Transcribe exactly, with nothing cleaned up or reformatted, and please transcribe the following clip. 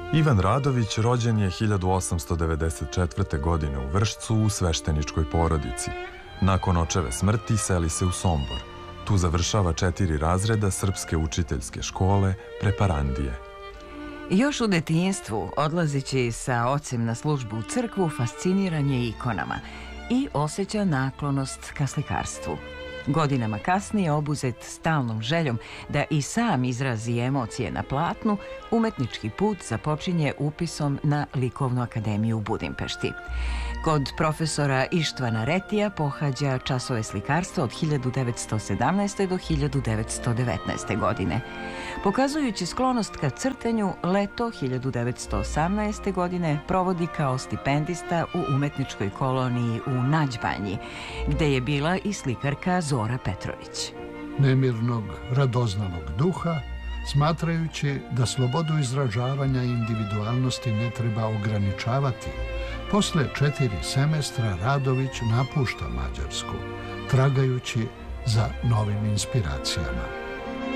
Ivan Radović rođen je hiljadu osamsto devedeset četvrte. godine u Vršcu u svešteničkoj porodici. Nakon očeve smrti seli se u Sombor. Tu završava četiri razreda Srpske učiteljske škole Preparandije. Još u detinjstvu, odlazeći sa ocem na službu u crkvu, fasciniran je ikonama i osjeća naklonost ka slikarstvu. Godinama kasnije, obuzet stalnom željom da i sam izrazi emocije na platnu, umetnički put započinje upisom na Likovnu akademiju u Budimpešti. Kod profesora Ištvana Retija pohađa časove slikarstva od hiljadu devetsto sedamnaeste. do hiljadu devetsto devetnaeste. godine. Pokazujući sklonost ka crtanju, leto hiljadu devetsto osamnaeste. godine provodi kao stipendista u umetničkoj koloniji u Nađbanji, gde je bila i slikarka Zora Petrović. Nemirnog, radoznalog duha, smatrajući da slobodu izražavanja i individualnosti ne treba ograničavati, posle četiri semestra Radović napušta Mađarsku, tragajući za novim inspiracijama.